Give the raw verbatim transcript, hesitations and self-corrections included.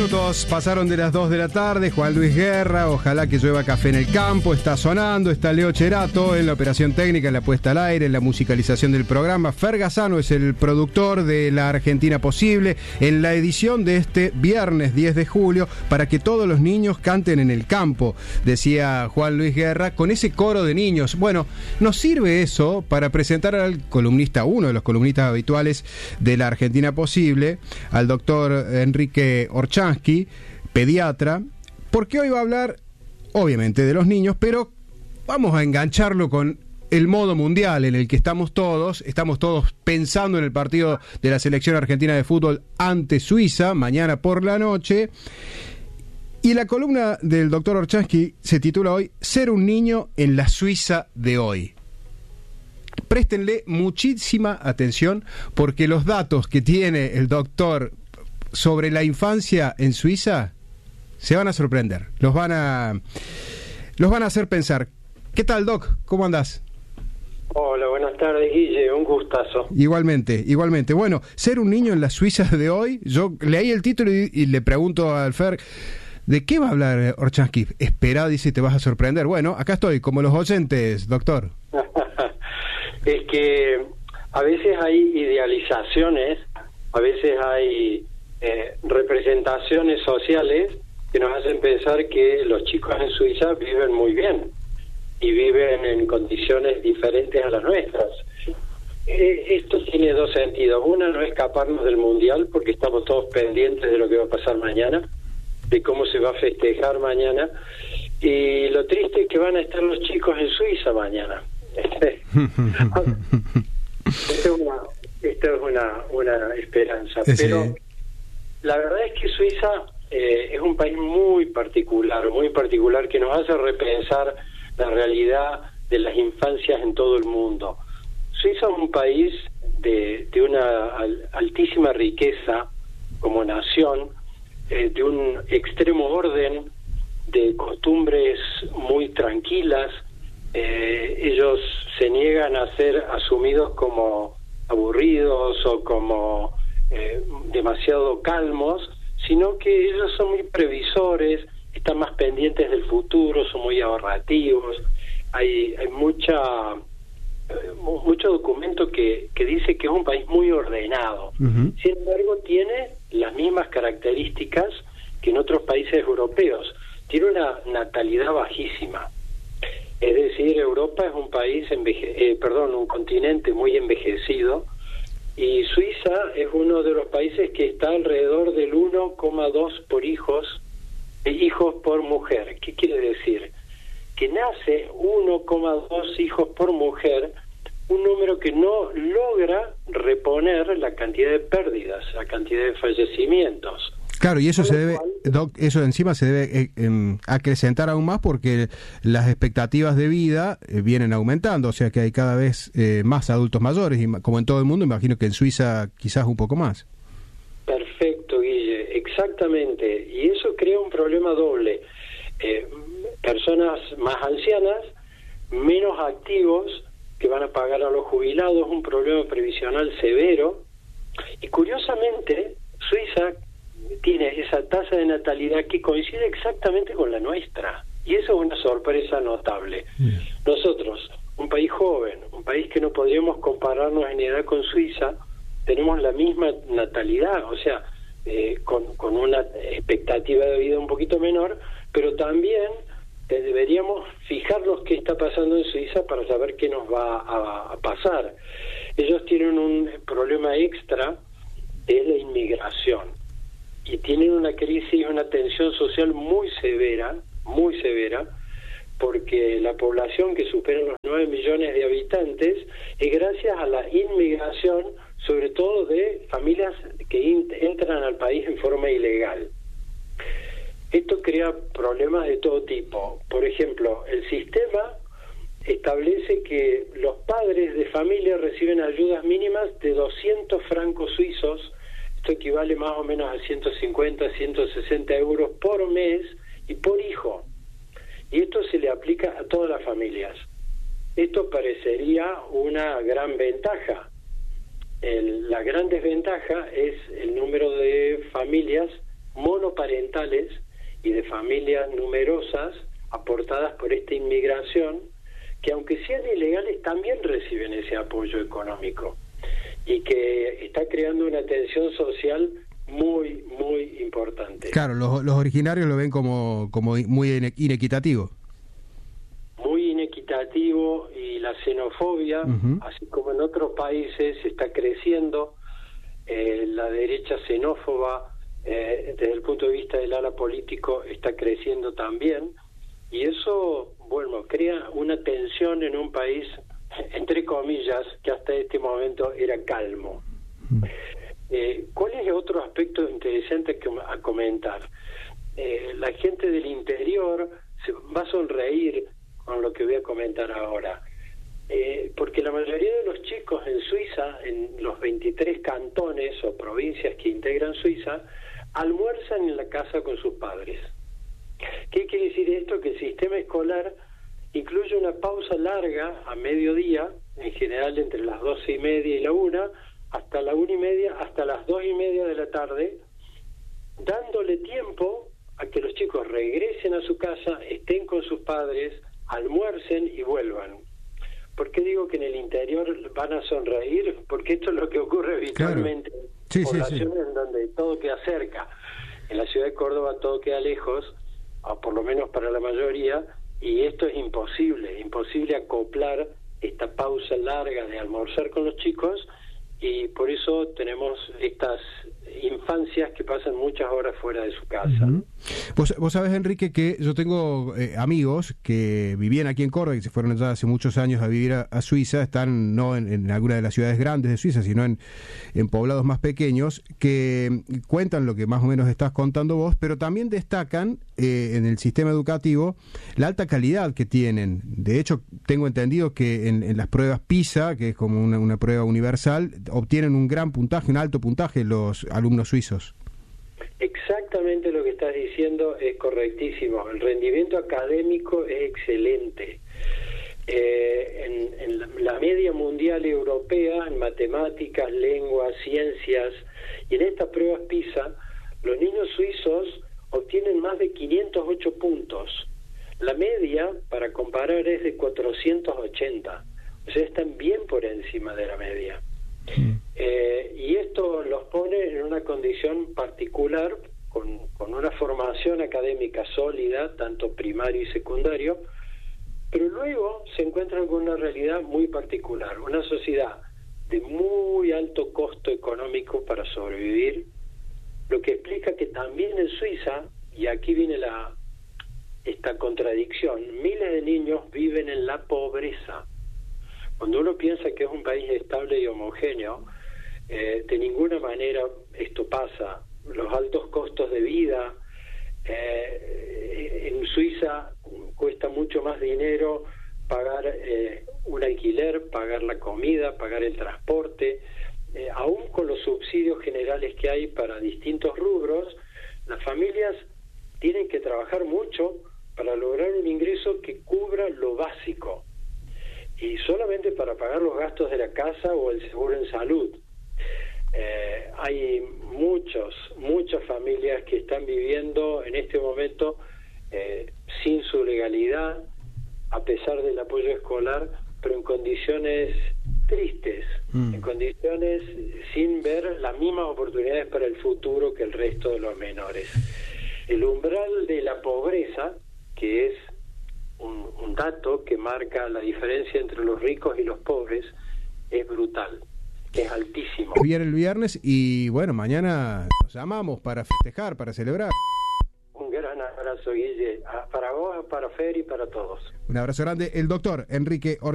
minutos pasaron de las dos de la tarde. Juan Luis Guerra, ojalá que llueva café en el campo, está sonando. Está Leo Cherato en la operación técnica, en la puesta al aire, en la musicalización del programa. Fer Gazzano es el productor de La Argentina Posible, en la edición de este viernes diez de julio, para que todos los niños canten en el campo, decía Juan Luis Guerra, con ese coro de niños. Bueno, nos sirve eso para presentar al columnista, uno de los columnistas habituales de La Argentina Posible, al doctor Enrique Orchansky, pediatra, porque hoy va a hablar, obviamente, de los niños, pero vamos a engancharlo con el modo mundial en el que estamos todos. Estamos todos pensando en el partido de la selección argentina de fútbol ante Suiza, mañana por la noche. Y la columna del doctor Orchansky se titula hoy Ser un niño en la Suiza de hoy. Préstenle muchísima atención, porque los datos que tiene el doctor sobre la infancia en Suiza se van a sorprender, los van a los van a hacer pensar. ¿Qué tal, Doc? ¿Cómo andás? Hola, buenas tardes, Guille, un gustazo. Igualmente, igualmente. Bueno, ser un niño en la Suiza de hoy, yo leí el título y, y le pregunto al Fer, ¿de qué va a hablar Orchansky? Espera, dice, te vas a sorprender. Bueno, acá estoy, como los oyentes, doctor. Es que a veces hay idealizaciones, a veces hay eh, representaciones sociales que nos hacen pensar que los chicos en Suiza viven muy bien y viven en condiciones diferentes a las nuestras. Eh, esto tiene dos sentidos. Una, no escaparnos del mundial, porque estamos todos pendientes de lo que va a pasar mañana, de cómo se va a festejar mañana, y lo triste es que van a estar los chicos en Suiza mañana. Esta es una, esta es una, una esperanza, sí. Pero la verdad es que Suiza eh, es un país muy particular, muy particular, que nos hace repensar la realidad de las infancias en todo el mundo. Suiza es un país de, de una al, altísima riqueza como nación, eh, de un extremo orden, de costumbres muy tranquilas. Eh, ellos se niegan a ser asumidos como aburridos o como eh, demasiado calmos, sino que ellos son muy previsores, están más pendientes del futuro, son muy ahorrativos. Hay, hay mucha eh, mucho documento que, que dice que es un país muy ordenado. Uh-huh. Sin embargo, tiene las mismas características que en otros países europeos. Tiene una natalidad bajísima. Es decir, Europa es un país, enveje- eh, perdón, un continente muy envejecido, y Suiza es uno de los países que está alrededor del uno coma dos por hijos, eh, hijos por mujer. ¿Qué quiere decir? Que nace uno coma dos hijos por mujer, un número que no logra reponer la cantidad de pérdidas, la cantidad de fallecimientos. Claro, y eso se debe, Doc, eso encima se debe eh, eh, acrecentar aún más porque las expectativas de vida eh, vienen aumentando, o sea que hay cada vez eh, más adultos mayores, y como en todo el mundo, imagino que en Suiza quizás un poco más. Perfecto, Guille, exactamente, y eso crea un problema doble. Eh, personas más ancianas, menos activos, que van a pagar a los jubilados, un problema previsional severo, y curiosamente, Suiza tiene esa tasa de natalidad que coincide exactamente con la nuestra, y eso es una sorpresa notable. Yeah. Nosotros, un país joven, un país que no podríamos compararnos en edad con Suiza, tenemos la misma natalidad, o sea, eh, con, con una expectativa de vida un poquito menor, pero también eh, deberíamos fijarnos qué está pasando en Suiza para saber qué nos va a, a pasar. Ellos tienen un problema extra, es la inmigración. Y tienen una crisis, una tensión social muy severa, muy severa, porque la población que supera los nueve millones de habitantes es gracias a la inmigración, sobre todo de familias que in- entran al país en forma ilegal. Esto crea problemas de todo tipo. Por ejemplo, el sistema establece que los padres de familia reciben ayudas mínimas de doscientos francos suizos. Esto equivale más o menos a ciento cincuenta, ciento sesenta euros por mes y por hijo. Y esto se le aplica a todas las familias. Esto parecería una gran ventaja. El, la gran desventaja es el número de familias monoparentales y de familias numerosas aportadas por esta inmigración, que aunque sean ilegales también reciben ese apoyo económico y que está creando una tensión social muy, muy importante. Claro, los, los originarios lo ven como, como muy inequitativo. Muy inequitativo, y la xenofobia, uh-huh. así como en otros países, está creciendo. Eh, la derecha xenófoba, eh, desde el punto de vista del ala político, está creciendo también, y eso, bueno, crea una tensión en un país, entre comillas, que hasta este momento era calmo. Eh, ¿Cuál es otro aspecto interesante que, a comentar? Eh, la gente del interior se va a sonreír con lo que voy a comentar ahora, eh, porque la mayoría de los chicos en Suiza, en los veintitrés cantones o provincias que integran Suiza, almuerzan en la casa con sus padres. ¿Qué quiere decir esto? Que el sistema escolar incluye una pausa larga a mediodía, en general entre las doce y media y la una, hasta la una y media, hasta las dos y media de la tarde, dándole tiempo a que los chicos regresen a su casa, estén con sus padres, almuercen y vuelvan. ¿Por qué digo que en el interior van a sonreír? Porque esto es lo que ocurre habitualmente, claro. Sí, en poblaciones sí, sí. en donde todo queda cerca. En la ciudad de Córdoba todo queda lejos, o por lo menos para la mayoría, y esto es imposible, imposible acoplar esta pausa larga de almorzar con los chicos, y por eso tenemos estas infancias que pasan muchas horas fuera de su casa. Uh-huh. Vos, vos sabés, Enrique, que yo tengo eh, amigos que vivían aquí en Córdoba y se fueron ya hace muchos años a vivir a, a Suiza, están no en, en alguna de las ciudades grandes de Suiza, sino en, en poblados más pequeños, que cuentan lo que más o menos estás contando vos, pero también destacan eh, en el sistema educativo la alta calidad que tienen. De hecho, tengo entendido que en, en las pruebas PISA, que es como una, una prueba universal, obtienen un gran puntaje, un alto puntaje los alumnos suizos. Exactamente lo que estás diciendo es correctísimo. El rendimiento académico es excelente. Eh, en, en la, la media mundial europea, en matemáticas, lenguas, ciencias, y en estas pruebas PISA, los niños suizos obtienen más de quinientos ocho puntos. La media, para comparar, es de cuatrocientos ochenta. O sea, están bien por encima de la media. Eh, y esto los pone en una condición particular, con, con una formación académica sólida, tanto primario y secundario, pero luego se encuentran con una realidad muy particular, una sociedad de muy alto costo económico para sobrevivir, lo que explica que también en Suiza, y aquí viene la esta contradicción, miles de niños viven en la pobreza. Cuando uno piensa que es un país estable y homogéneo, eh, de ninguna manera esto pasa. Los altos costos de vida, eh, en Suiza cuesta mucho más dinero pagar eh, un alquiler, pagar la comida, pagar el transporte, eh, aún con los subsidios generales que hay para distintos rubros, las familias tienen que trabajar mucho para lograr un ingreso que cubra lo básico, y solamente para pagar los gastos de la casa o el seguro en salud. Eh, hay muchos, muchas familias que están viviendo en este momento eh, sin su legalidad, a pesar del apoyo escolar, pero en condiciones tristes, mm. en condiciones sin ver las mismas oportunidades para el futuro que el resto de los menores. El umbral de la pobreza, que es Un, un dato que marca la diferencia entre los ricos y los pobres, es brutal, es altísimo. Viene el viernes y bueno, mañana nos llamamos para festejar, para celebrar. Un gran abrazo, Guille, para vos, para Fer y para todos. Un abrazo grande. El doctor Enrique Ortiz.